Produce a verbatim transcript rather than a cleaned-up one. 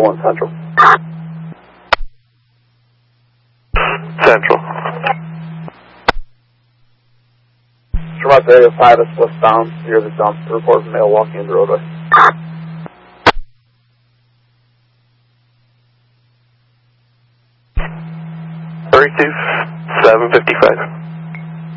one Central. Central. Sherman area five is westbound near the dump. Report from male walking in the roadway. thirty-two, seven fifty-five.